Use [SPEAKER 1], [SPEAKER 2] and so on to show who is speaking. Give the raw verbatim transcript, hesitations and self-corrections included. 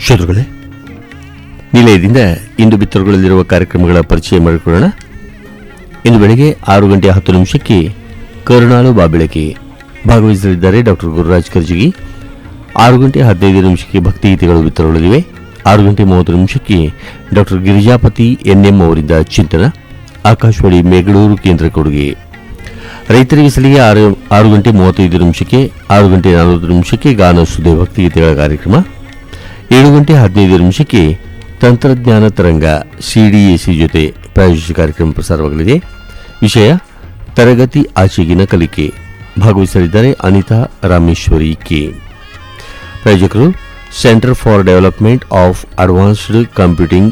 [SPEAKER 1] ಶ್ರೋತೃಗಳೇ, ನಿಲಯದಿಂದ ಇಂದು ಬಿತ್ತರಗೊಳ್ಳಲಿರುವ ಕಾರ್ಯಕ್ರಮಗಳ ಪರಿಚಯ ಮಾಡಿಕೊಳ್ಳೋಣ. ಇಂದು ಬೆಳಗ್ಗೆ ಆರು ಗಂಟೆ ಹತ್ತು ನಿಮಿಷಕ್ಕೆ ಕರುಣಾಳು ಬಾಬೆಳಕೆ ಭಾಗವಹಿಸಲಿದ್ದಾರೆ ಡಾಕ್ಟರ್ ಗುರುರಾಜ್ ಕರ್ಜಿಗಿ. ಆರು ಗಂಟೆ ಹದಿನೈದು ನಿಮಿಷಕ್ಕೆ ಭಕ್ತಿಗೀತೆಗಳು ಬಿತ್ತರಗೊಳ್ಳಲಿವೆ. ಆರು ಗಂಟೆ ಮೂವತ್ತು ನಿಮಿಷಕ್ಕೆ ಡಾಕ್ಟರ್ ಗಿರಿಜಾಪತಿ ಎನ್ಎಂ ಅವರಿಂದ ಚಿಂತನ, ಆಕಾಶವಾಣಿ ಬೆಂಗಳೂರು ಕೇಂದ್ರ ಕೊಡುಗೆ. ರೈತರಿಗೆ ಸಲಿಗೆ ಆರು ಆರು ಗಂಟೆ ಮೂವತ್ತೈದು ನಿಮಿಷಕ್ಕೆ ಆರು ಗಂಟೆ ನಲವತ್ತು ನಿಮಿಷಕ್ಕೆ ಗಾನ ಸುದ್ದಿ ಭಕ್ತಿಗೀತೆಗಳ ಕಾರ್ಯಕ್ರಮ. ಏಳು ಗಂಟೆ ಹದಿನೈದು ನಿಮಿಷಕ್ಕೆ ತಂತ್ರಜ್ಞಾನ ತರಂಗ ಸಿಡಿಎಸಿ ಜೊತೆ ಪ್ರಾಯೋಜಿತ ಕಾರ್ಯಕ್ರಮ ಪ್ರಸಾರವಾಗಲಿದೆ. ವಿಷಯ ತರಗತಿ ಆಚೆಗಿನ ಕಲಿಕೆ. ಭಾಗವಹಿಸಲಿದ್ದಾರೆ ಅನಿತಾ ರಾಮೇಶ್ವರಿ ಕೆ. ಪ್ರಾಯೋಜಕರು centre for development of advanced computing